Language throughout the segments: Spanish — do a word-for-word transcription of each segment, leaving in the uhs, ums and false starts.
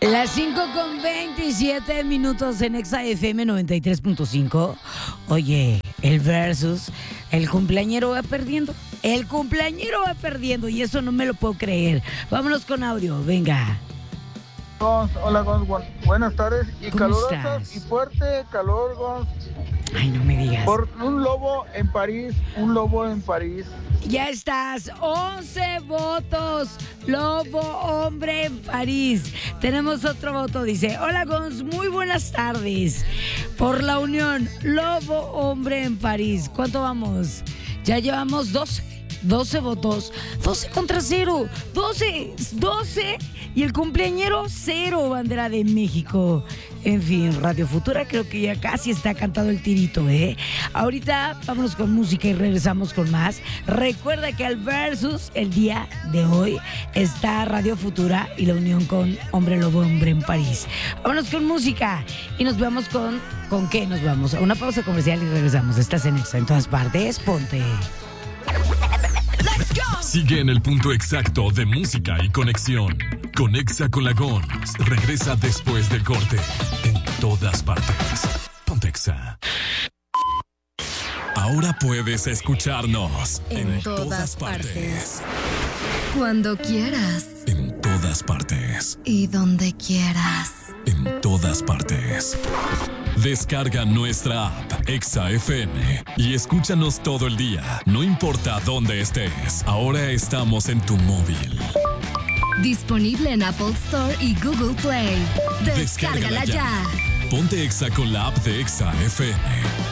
Las cinco con veintisiete minutos en Exa F M noventa y tres punto cinco. Oye, el versus, el cumpleañero va perdiendo. El cumpleañero va perdiendo y eso no me lo puedo creer. Vámonos con audio, venga. Gons, hola Gons, bu- buenas tardes y ¿Cómo calurosas estás? y fuerte calor, Gons. Ay, no me digas. Por un lobo en París, un lobo en París. Ya estás, once votos. Lobo hombre en París. Tenemos otro voto, dice: hola Gons, muy buenas tardes. Por la unión, lobo hombre en París. ¿Cuánto vamos? Ya llevamos doce. doce votos, doce contra cero, doce, doce y el cumpleañero cero, bandera de México. En fin, Radio Futura creo que ya casi está cantado el tirito, ¿eh? Ahorita vámonos con música y regresamos con más. Recuerda que al versus el día de hoy está Radio Futura y la unión con Hombre Lobo Hombre en París. Vámonos con música y nos vamos con... ¿Con qué nos vamos? A una pausa comercial y regresamos. Estás en Exa en todas partes, ponte. Sigue en el punto exacto de música y conexión. Conexa con la Gons. Regresa después del corte. En todas partes. Ponte Exa. Ahora puedes escucharnos En, en, todas, todas partes. partes. Cuando quieras. En todas partes. Y donde quieras. En todas partes. Descarga nuestra app Exa F M y escúchanos todo el día, no importa dónde estés. Ahora estamos en tu móvil. Disponible en Apple Store y Google Play. Descárgala, Descárgala ya. ya. Ponte Exa con la app de Exa F M.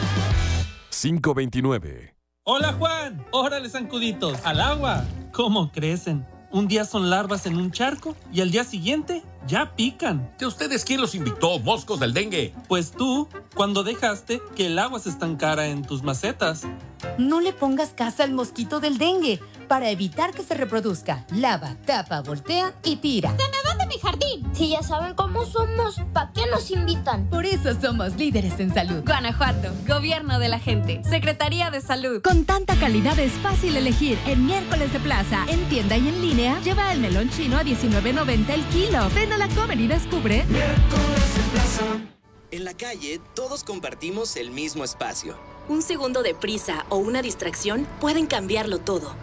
cinco veintinueve. Hola Juan, órale zancuditos, al agua. ¿Cómo crecen? Un día son larvas en un charco y al día siguiente ya pican. ¿De ustedes quién los invitó, moscos del dengue? Pues tú, cuando dejaste que el agua se estancara en tus macetas. No le pongas casa al mosquito del dengue. Para evitar que se reproduzca, lava, tapa, voltea y tira. ¡Se me van de mi jardín! Si ya saben cómo somos, ¿para qué nos invitan? Por eso somos líderes en salud. Guanajuato, Gobierno de la Gente, Secretaría de Salud. Con tanta calidad es fácil elegir. En Miércoles de Plaza, en tienda y en línea, lleva el melón chino a diecinueve noventa el kilo. Ven a la Comer y descubre. Miércoles de Plaza. En la calle, todos compartimos el mismo espacio. Un segundo de prisa o una distracción pueden cambiarlo todo.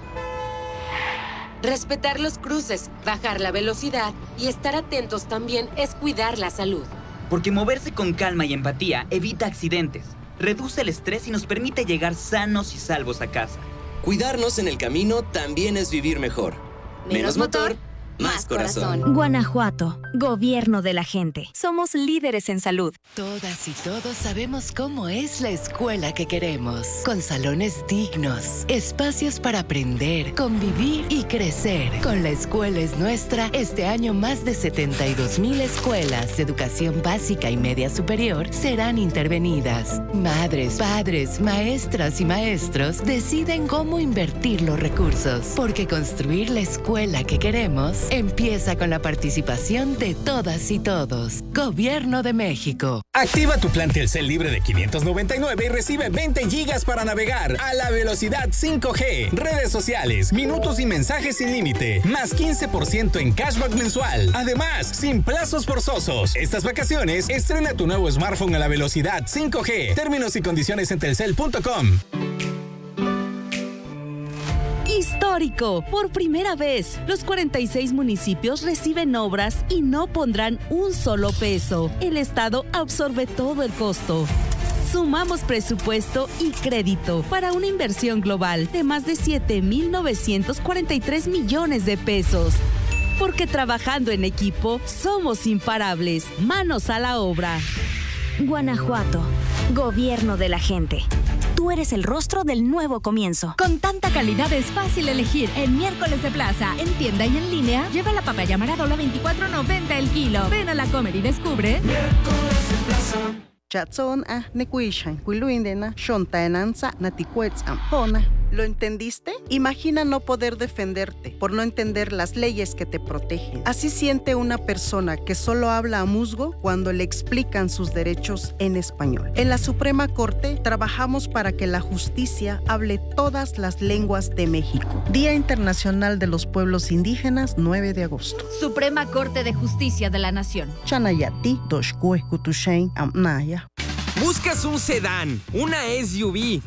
Respetar los cruces, bajar la velocidad y estar atentos también es cuidar la salud. Porque moverse con calma y empatía evita accidentes, reduce el estrés y nos permite llegar sanos y salvos a casa. Cuidarnos en el camino también es vivir mejor. Menos, Menos motor, más corazón. Guanajuato, Gobierno de la Gente. Somos líderes en salud. Todas y todos sabemos cómo es la escuela que queremos. Con salones dignos, espacios para aprender, convivir y crecer. Con La Escuela es Nuestra, este año más de setenta y dos mil escuelas de educación básica y media superior serán intervenidas. Madres, padres, maestras y maestros deciden cómo invertir los recursos. Porque construir la escuela que queremos empieza con la participación de todas y todos. Gobierno de México. Activa tu plan Telcel libre de quinientos noventa y nueve y recibe veinte gigas para navegar a la velocidad cinco G, redes sociales, minutos y mensajes sin límite, más quince por ciento en cashback mensual. Además, sin plazos forzosos. Estas vacaciones, estrena tu nuevo smartphone a la velocidad cinco G. Términos y condiciones en telcel punto com. Histórico. Por primera vez, los cuarenta y seis municipios reciben obras y no pondrán un solo peso. El Estado absorbe todo el costo. Sumamos presupuesto y crédito para una inversión global de más de siete mil novecientos cuarenta y tres millones de pesos. Porque trabajando en equipo, somos imparables. Manos a la obra. Guanajuato, Gobierno de la Gente. Tú eres el rostro del nuevo comienzo. Con tanta calidad es fácil elegir. En Miércoles de Plaza, en tienda y en línea, lleva la papaya Maradola veinticuatro noventa el kilo. Ven a la Comer y descubre. Miércoles de Plaza. Chatson a nekuishan, kuiluindena, shontaenanza, naticuetz ampona. ¿Lo entendiste? Imagina no poder defenderte por no entender las leyes que te protegen. Así siente una persona que solo habla a musgo cuando le explican sus derechos en español. En la Suprema Corte trabajamos para que la justicia hable todas las lenguas de México. Día Internacional de los Pueblos Indígenas, nueve de agosto. Suprema Corte de Justicia de la Nación. Chanayati, Doshkue, Kutushain, Amnaya. ¿Buscas un sedán, una S U V